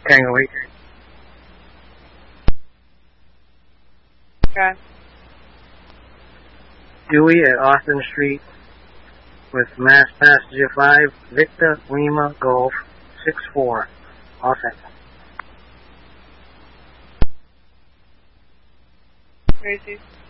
Tango 8. Okay. Dewey at Austin Street with Mass Passenger 5, Victor Lima Golf 64. All set. Crazy.